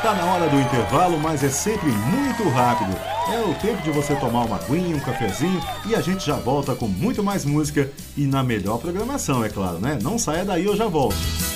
Tá na hora do intervalo, mas é sempre muito rápido. É o tempo de você tomar uma aguinha, um cafezinho e a gente já volta com muito mais música e na melhor programação, é claro, né? Não saia daí, eu já volto.